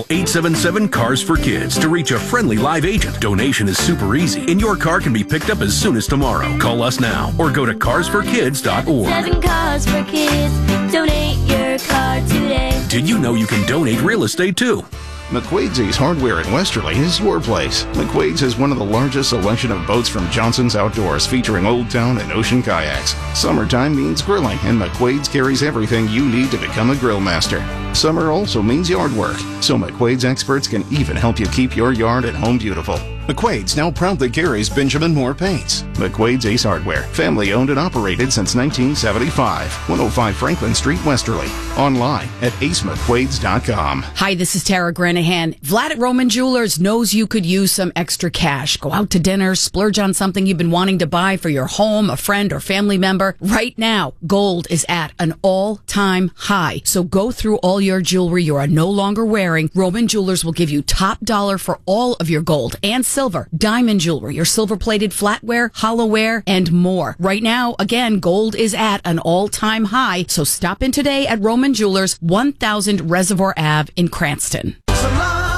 877-CARS-FOR-KIDS to reach a friendly live agent. Donation is super easy, and your car can be picked up as soon as tomorrow. Call us now or go to carsforkids.org. 7 Cars for Kids. Donate your car today. Did you know you can donate real estate too? McQuaid's Ace Hardware in Westerly is your place. McQuaid's has one of the largest selection of boats from Johnson's Outdoors, featuring Old Town and ocean kayaks. Summertime means grilling, and McQuaid's carries everything you need to become a grill master. Summer also means yard work, so McQuaid's experts can even help you keep your yard and home beautiful. McQuaid's now proudly carries Benjamin Moore paints. McQuaid's Ace Hardware, family owned and operated since 1975. 105 Franklin Street, Westerly. Online at acemcquaids.com. Hi, this is Tara Granahan. Vlad at Roman Jewelers knows you could use some extra cash. Go out to dinner, splurge on something you've been wanting to buy for your home, a friend, or family member. Right now, gold is at an all-time high. So go through all your jewelry you are no longer wearing. Roman Jewelers will give you top dollar for all of your gold and silver, diamond jewelry, your silver-plated flatware, hollowware, and more. Right now, again, gold is at an all-time high. So stop in today at Roman Jewelers, 1000 Reservoir Ave in Cranston.